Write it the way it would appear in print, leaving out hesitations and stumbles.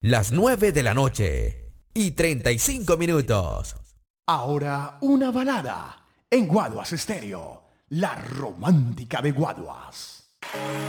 Las 9 de la noche y 35 minutos. Ahora una balada en Guaduas Estéreo, la romántica de Guaduas.